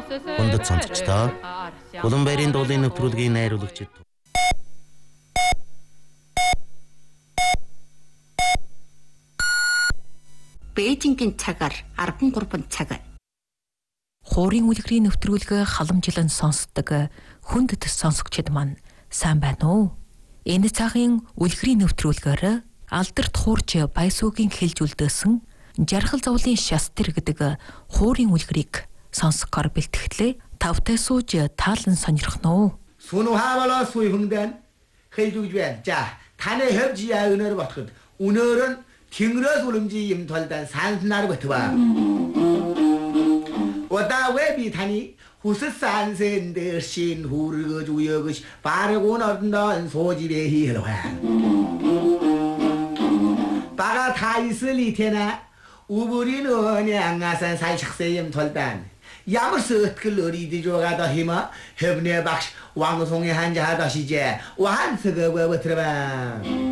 Хүндэт сонсогчдоо Улаанбаярын дуулын нэвтрүүлгийн найруулагчид Бээжингийн цагаар 13 цаг. Хуурын үлгэрийн нэвтрүүлгээ халамжлан сонсдог хүндэт сонсогчид маань сайн байна уу? Энэ цагийн үлгэрийн нэвтрүүлгээр алдарт хуурч Баясуугийн хэлж үлдээсэн жаргал зовлын шастер гэдэг хуурын үлгэрийг сонсохоор бэлтгэлээ. Тавтай сууж таалан сонирхно уу? Сүнхавала суйхүндэн хэлж байна. За, таны хөвжиа өнөр ботход өнөөрн Тэнгэрээс үлэмжийн юм толдоо санснаар битваа. Удаа би таны хүсэл сансэн дээр шин хүргэж уягж баруун ордонд сууж ирээ хийлвэ. Бага 타이슬이 테나 우부린 언니 앙아산 살식세 임 толдоо. Ямар сөтгэл өрийдэж байгаадаа хима хөвнө багш 왕송의 한자 하다시제 완스거 버트바